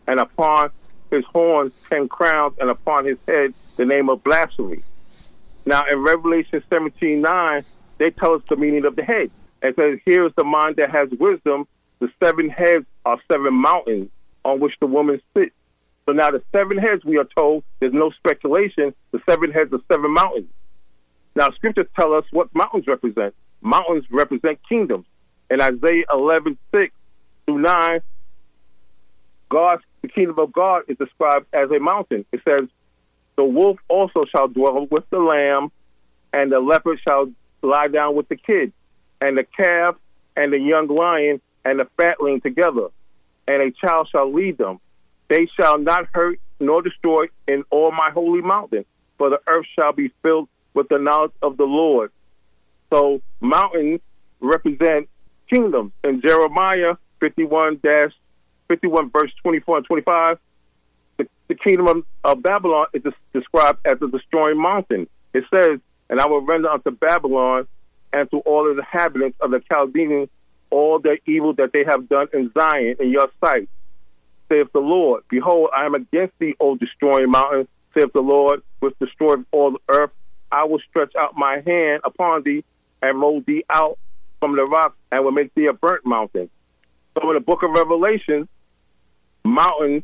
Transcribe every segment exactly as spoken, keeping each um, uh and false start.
and upon his horns ten crowns, and upon his head the name of blasphemy. Now, in Revelation seventeen nine, they tell us the meaning of the head. It says, here is the mind that has wisdom. The seven heads are seven mountains on which the woman sits. So now the seven heads, we are told, there's no speculation, the seven heads are seven mountains. Now, scriptures tell us what mountains represent. Mountains represent kingdoms. In Isaiah eleven six through nine, God, the kingdom of God is described as a mountain. It says, the wolf also shall dwell with the lamb, and the leopard shall lie down with the kid, and the calf and the young lion and the fatling together, and a child shall lead them. They shall not hurt nor destroy in all my holy mountain, for the earth shall be filled with the knowledge of the Lord. So mountains represent kingdoms. In Jeremiah fifty-one, fifty-one verse twenty-four and twenty-five, the, the kingdom of, of Babylon is described as a destroying mountain. It says, and I will render unto Babylon and to all of the inhabitants of the Chaldeans all their evil that they have done in Zion in your sight, saith the Lord. Behold, I am against thee, O destroying mountain, saith the Lord, which destroyeth all the earth. I will stretch out my hand upon thee and roll thee out from the rock, and will make thee a burnt mountain. So in the book of Revelation, mountains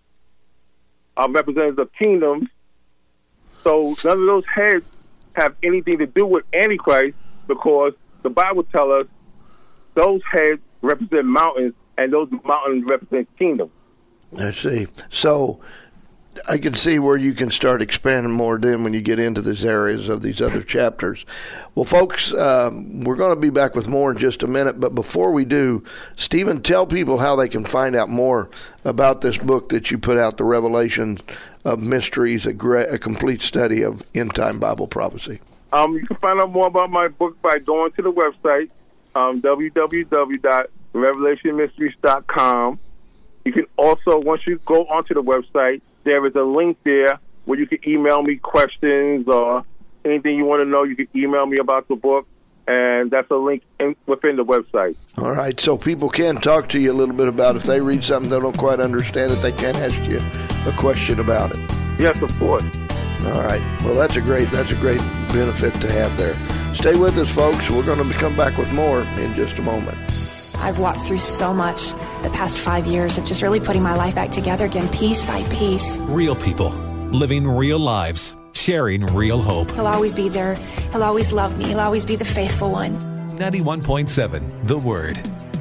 are representatives of kingdoms. So none of those heads have anything to do with Antichrist, because the Bible tells us those heads represent mountains, and those mountains represent kingdoms. I see. So I can see where you can start expanding more then when you get into these areas of these other chapters. Well, folks, um, we're going to be back with more in just a minute. But before we do, Stephen, tell people how they can find out more about this book that you put out, The Revelation of Mysteries, a, great, a complete study of end-time Bible prophecy. Um, you can find out more about my book by going to the website, um, w w w dot revelation mysteries dot com. You can also, once you go onto the website, there is a link there where you can email me questions or anything you want to know. You can email me about the book, and that's a link in, within the website. All right, so people can talk to you a little bit about if they read something they don't quite understand it, they can ask you a question about it. Yes, of course. All right. Well, that's a great that's a great benefit to have there. Stay with us, folks. We're going to come back with more in just a moment. I've walked through so much the past five years of just really putting my life back together again, piece by piece. Real people, living real lives, sharing real hope. He'll always be there. He'll always love me. He'll always be the faithful one. ninety-one point seven, The Word.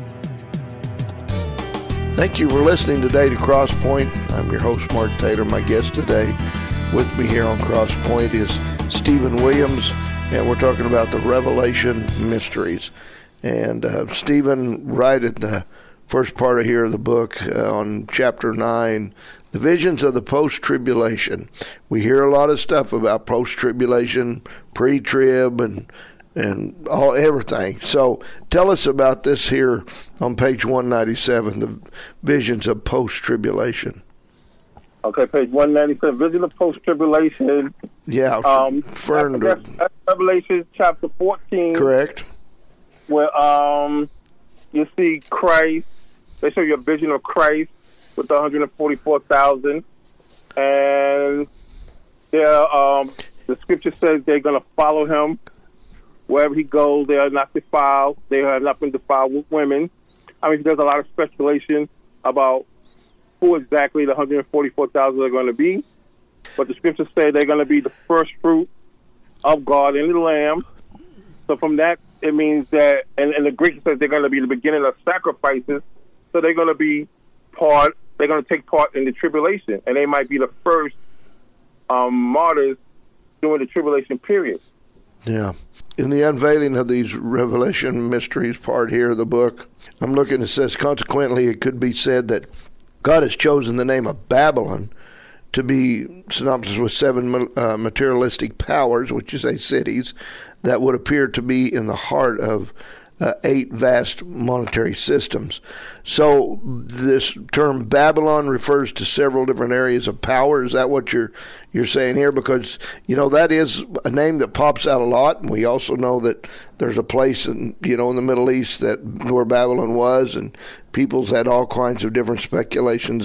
Thank you for listening today to Cross Point. I'm your host, Mark Taylor. My guest today with me here on Cross Point is Stephen Williams, and we're talking about the Revelation Mysteries. And uh, Stephen, right at the first part of here of the book, uh, on chapter nine, the visions of the post-tribulation. We hear a lot of stuff about post-tribulation, pre-trib, and and all everything. So tell us about this here on page one ninety-seven, the visions of post-tribulation. Okay, page one ninety-seven, vision of post-tribulation. Yeah, um, Fern. That's, that's Revelation chapter fourteen. Correct. Where um, you see Christ. They show you a vision of Christ with the one hundred forty-four thousand. And they're, um, the scripture says they're going to follow him. Wherever he goes, they are not defiled. They have not been defiled with women. I mean, there's a lot of speculation about who exactly the one hundred forty-four thousand are going to be. But the scriptures say they're going to be the first fruit of God and the Lamb. So from that, it means that, and, and the Greek says they're going to be the beginning of sacrifices. So they're going to be part, they're going to take part in the tribulation. And they might be the first um, martyrs during the tribulation period. Yeah. In the unveiling of these Revelation mysteries part here of the book, I'm looking, it says, consequently, it could be said that God has chosen the name of Babylon to be synonymous with seven uh, materialistic powers, which is a cities, that would appear to be in the heart of uh, eight vast monetary systems. So this term Babylon refers to several different areas of power. Is that what you're you're saying here? Because, you know, that is a name that pops out a lot, and we also know that there's a place in, you know, in the Middle East that where Babylon was, and people's had all kinds of different speculations